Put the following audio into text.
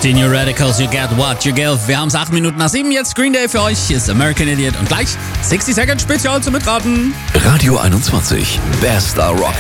Die New Radicals, You Get What You Give. Wir haben es 8 Minuten nach 7, jetzt Green Day für euch. Hier ist American Idiot und gleich 60 Second Spezial zum Mitraten. Radio 21, Bester Rock